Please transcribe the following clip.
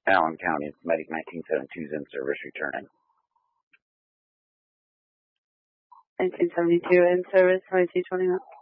Allen County, Medic 1972 is in service returning. 1972 in service, 2221.